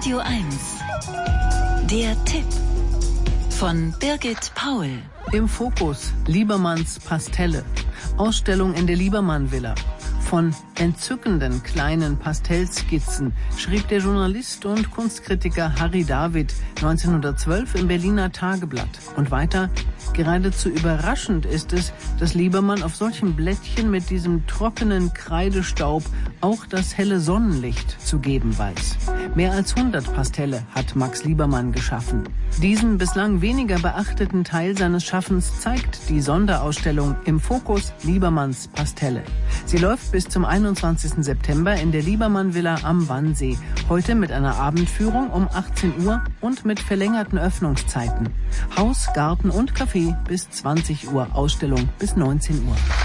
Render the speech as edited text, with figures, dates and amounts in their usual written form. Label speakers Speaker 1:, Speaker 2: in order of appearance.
Speaker 1: Radio 1. Der Tipp von Birgit Paul.
Speaker 2: Im Fokus Liebermanns Pastelle. Ausstellung in der Liebermann-Villa. Von entzückenden kleinen Pastellskizzen schrieb der Journalist und Kunstkritiker Harry David 1912 im Berliner Tageblatt. Und weiter: Geradezu überraschend ist es, dass Liebermann auf solchen Blättchen mit diesem trockenen Kreidestaub auch das helle Sonnenlicht zu geben weiß. Mehr als 100 Pastelle hat Max Liebermann geschaffen. Diesen bislang weniger beachteten Teil seines Schaffens zeigt die Sonderausstellung Im Fokus Liebermanns Pastelle. Sie läuft bis zum 21. September in der Liebermann-Villa am Wannsee. Heute mit einer Abendführung um 18 Uhr und mit verlängerten Öffnungszeiten. Haus, Garten und Café bis 20 Uhr, Ausstellung bis 19 Uhr.